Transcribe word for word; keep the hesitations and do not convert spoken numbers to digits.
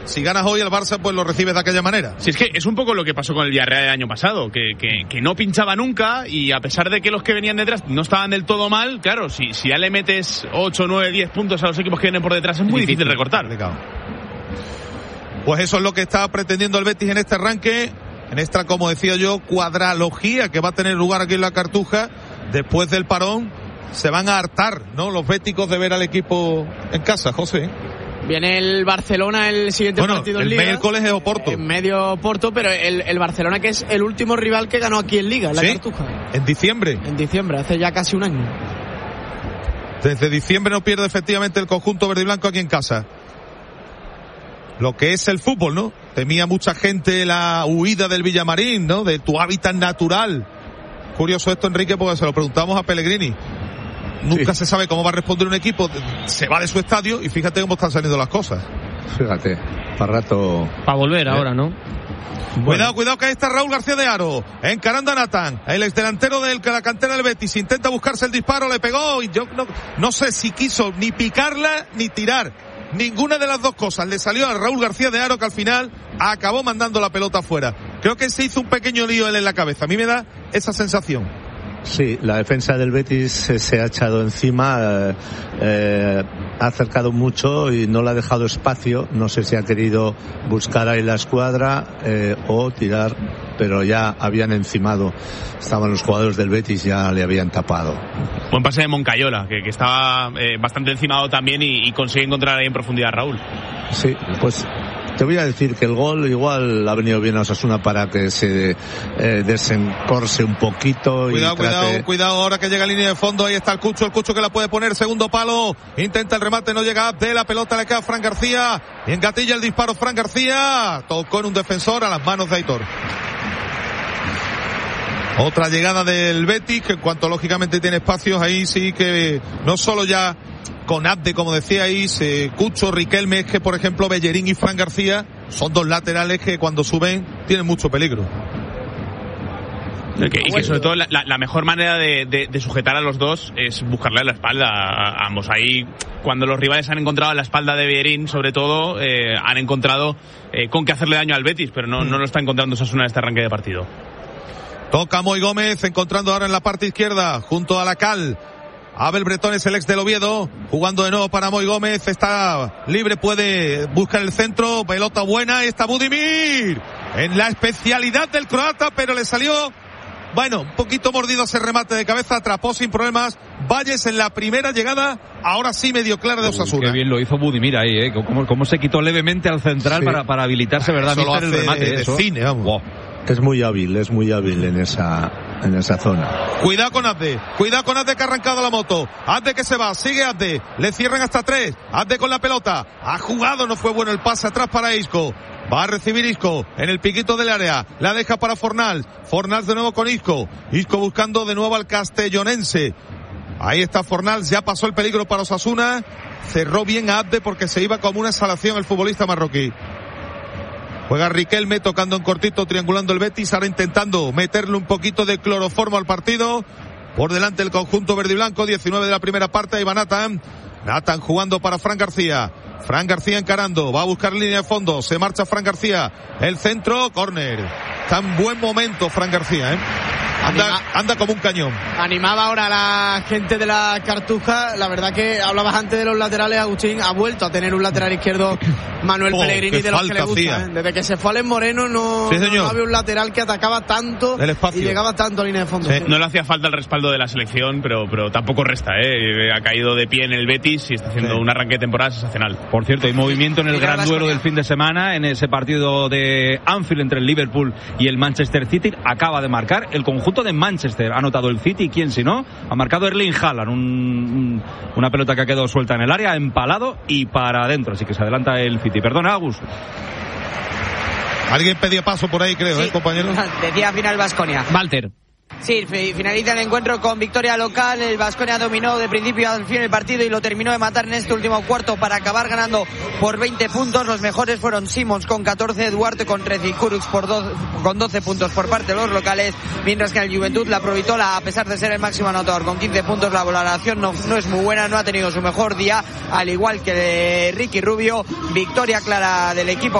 Si ganas hoy el Barça, pues lo recibes de aquella manera. Sí, es que es un poco lo que pasó con el Villarreal el año pasado, que, que, que no pinchaba nunca, y a pesar de que los que venían detrás no estaban del todo mal, claro, si, si ya le metes ocho, nueve, diez puntos a los equipos que vienen por detrás, es muy difícil, difícil recortar. Pues eso es lo que está pretendiendo el Betis en este arranque, en esta, como decía yo, cuadralogía que va a tener lugar aquí en la Cartuja. Después del parón se van a hartar, ¿no?, los béticos de ver al equipo en casa, José. Viene el Barcelona el siguiente bueno, partido en el Liga. El miércoles es Oporto. En medio Oporto, pero el, el Barcelona, que es el último rival que ganó aquí en Liga, en la ¿Sí? Cartuja. En diciembre. En diciembre, hace ya casi un año. Desde diciembre no pierde efectivamente el conjunto verde y blanco aquí en casa. Lo que es el fútbol, ¿no? Temía mucha gente la huida del Villamarín, ¿no?, de tu hábitat natural. Curioso esto, Enrique, porque se lo preguntamos a Pellegrini. Nunca sí. se sabe cómo va a responder un equipo, se va de su estadio y fíjate cómo están saliendo las cosas. Fíjate, para rato... Para volver ¿Eh? ahora, ¿no? Bueno. Cuidado, cuidado, que ahí está Raúl García de Haro, encarando a Nathan, el exdelantero de la cantera del Betis, intenta buscarse el disparo, le pegó y yo no, no sé si quiso ni picarla ni tirar, ninguna de las dos cosas, le salió a Raúl García de Haro, que al final acabó mandando la pelota afuera. Creo que se hizo un pequeño lío él en la cabeza, a mí me da esa sensación. Sí, la defensa del Betis se, se ha echado encima, eh, eh, ha acercado mucho y no le ha dejado espacio. No sé si ha querido buscar ahí la escuadra eh, o tirar, pero ya habían encimado. Estaban los jugadores del Betis, ya le habían tapado. Buen pase de Moncayola, que, que estaba eh, bastante encimado también y, y consigue encontrar ahí en profundidad a Raúl. Sí, pues... Te voy a decir que el gol igual ha venido bien a Osasuna para que se eh, desencorse un poquito. Cuidado, y trate... cuidado, cuidado, ahora que llega a línea de fondo, ahí está el Cucho, el Cucho que la puede poner, segundo palo, intenta el remate, no llega de la pelota, le queda a Fran García, y engatilla el disparo Fran García, tocó en un defensor a las manos de Aitor. Otra llegada del Betis, que en cuanto lógicamente tiene espacios, ahí sí que no solo ya con Abde, como decíais, eh, Cucho, Riquelme, es que por ejemplo Bellerín y Fran García son dos laterales que cuando suben tienen mucho peligro. Y que, y que sobre todo la, la, la mejor manera de, de, de sujetar a los dos es buscarle la espalda a, a ambos. Ahí, cuando los rivales han encontrado la espalda de Bellerín, sobre todo, eh, han encontrado eh, con qué hacerle daño al Betis, pero no, mm. no lo está encontrando Osasuna en este arranque de partido. Toca Moy Gómez, encontrando ahora en la parte izquierda, junto a la Cal. Abel Bretón es el ex del Oviedo, jugando de nuevo para Moy Gómez, está libre, puede buscar el centro, pelota buena, está Budimir, en la especialidad del croata, pero le salió, bueno, un poquito mordido ese remate de cabeza, atrapó sin problemas Valles en la primera llegada, ahora sí medio clara de Osasuna. Qué bien lo hizo Budimir ahí, ¿eh? Cómo, cómo se quitó levemente al central sí. para, para habilitarse, ¿verdad? Eso lo hace el remate, de, de eso. cine, vamos. Wow. Es muy hábil, es muy hábil en esa en esa zona. Cuidado con Abde, cuidado con Abde que ha arrancado la moto. Abde que se va, sigue Abde, le cierran hasta tres. Abde con la pelota, ha jugado, no fue bueno el pase atrás para Isco. Va a recibir Isco en el piquito del área, la deja para Fornals. Fornals de nuevo con Isco. Isco buscando de nuevo al castellonense. Ahí está Fornals, ya pasó el peligro para Osasuna. Cerró bien a Abde porque se iba como una exhalación el futbolista marroquí. Juega Riquelme tocando en cortito, triangulando el Betis, ahora intentando meterle un poquito de cloroformo al partido. Por delante el conjunto verde y blanco, diecinueve de la primera parte, ahí va Nathan. Nathan jugando para Fran García. Fran García encarando, va a buscar línea de fondo, se marcha Fran García. El centro, córner. Está en buen momento Fran García, ¿eh? Anda, Anima, anda como un cañón. Animaba ahora a la gente de la Cartuja. La verdad que hablabas antes de los laterales, Agustín ha vuelto a tener un lateral izquierdo Manuel oh, Pellegrini de los que le gusta, ¿eh? Desde que se fue Alex Moreno no, sí, no, no había un lateral que atacaba tanto y llegaba tanto a línea de fondo. Sí. Sí. No le hacía falta el respaldo de la selección, pero, pero tampoco resta, ¿eh? Ha caído de pie en el Betis y está haciendo sí. un arranque de temporada sensacional. Por cierto, hay movimiento en el gran duelo del fin de semana, en ese partido de Anfield entre el Liverpool y el Manchester City. Acaba de marcar el conjunto de Manchester. Ha anotado el City, ¿quién si no? Ha marcado Erling Haaland, un, un, una pelota que ha quedado suelta en el área, empalado y para adentro, así que se adelanta el City. Perdona, Agus. Alguien pedía paso por ahí, creo, sí. ¿eh, compañero? Decía al final Baskonia. Walter. Sí, finaliza el encuentro con victoria local. El Baskonia dominó de principio al fin el partido y lo terminó de matar en este último cuarto para acabar ganando por veinte puntos. Los mejores fueron Simons con catorce, Duarte con trece y Kurucs por doce, con doce puntos por parte de los locales, mientras que el Juventud, la Provitola, a pesar de ser el máximo anotador con quince puntos, la valoración no, no es muy buena, no ha tenido su mejor día, al igual que de Ricky Rubio. Victoria clara del equipo